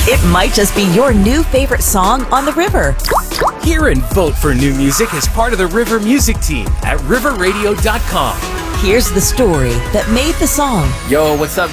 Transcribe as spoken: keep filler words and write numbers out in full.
It might just be your new favorite song on the river. Hear and vote for new music as part of the River Music Team at river radio dot com. Here's the story that made the song. Yo, what's up,